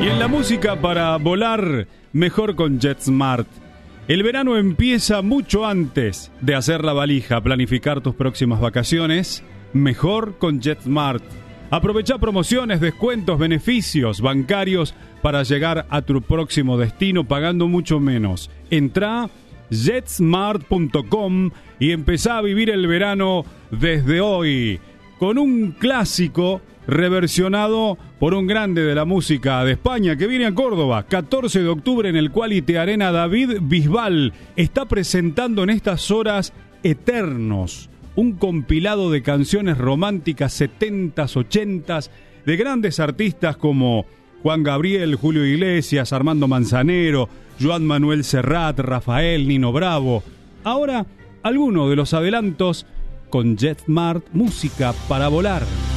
en la música para volar, mejor con JetSmart. El verano empieza mucho antes de hacer la valija, planificar tus próximas vacaciones, mejor con JetSmart. Aprovecha promociones, descuentos, beneficios bancarios para llegar a tu próximo destino pagando mucho menos. Entrá jetsmart.com y empezá a vivir el verano desde hoy con un clásico reversionado por un grande de la música de España que viene a Córdoba, 14 de octubre en el Quality Arena. David Bisbal está presentando en estas horas Eternos, un compilado de canciones románticas 70s, 80s, de grandes artistas como Juan Gabriel, Julio Iglesias, Armando Manzanero, Joan Manuel Serrat, Rafael, Nino Bravo. Ahora, algunos de los adelantos con JetSmart, música para volar.